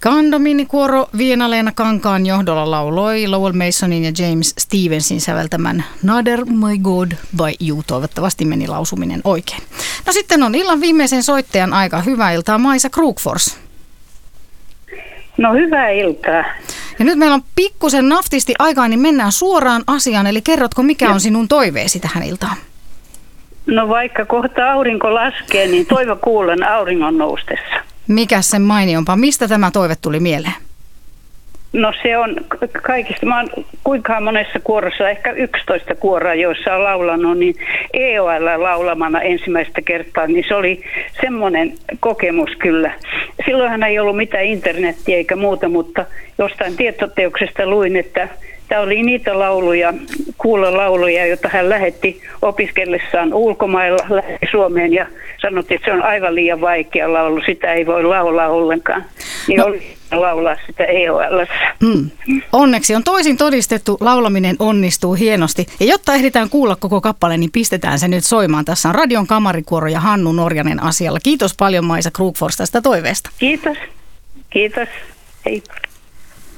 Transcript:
Condomini-kuoro Viena-Leena Kankaan johdolla lauloi Lowell Masonin ja James Stevensin säveltämän Another My God by You. Toivottavasti meni lausuminen oikein. No sitten on illan viimeisen soittajan aika. Hyvää iltaa, Maisa Krugfors. No hyvää iltaa. Ja nyt meillä on pikkusen naftisti aikaa, niin mennään suoraan asiaan. Eli kerrotko, mikä on sinun toiveesi tähän iltaan? No vaikka kohta aurinko laskee, niin toivo kuulen auringon noustessa. Mikäs sen mainiompaa? Mistä tämä toive tuli mieleen? No se on kaikista, mä oon kuinka monessa kuorossa, ehkä 11 kuoroa, joissa on laulanut, niin EOL laulamana ensimmäistä kertaa, niin se oli semmoinen kokemus kyllä. Silloinhan ei ollut mitään internettiä eikä muuta, mutta jostain tietoteoksesta luin, että tämä oli niitä lauluja, lauluja, joita hän lähetti opiskellessaan ulkomailla Suomeen ja sanottiin, että se on aivan liian vaikea laulu, sitä ei voi laulaa ollenkaan. Niin oli laulaa sitä EOL:ssä. Onneksi on toisin todistettu, laulaminen onnistuu hienosti. Ja jotta ehditään kuulla koko kappale, niin pistetään se nyt soimaan. Tässä on Radion kamarikuoro ja Hannu Norjanen asialla. Kiitos paljon Maisa Krugfors tästä toiveesta. Kiitos. Kiitos. Hei.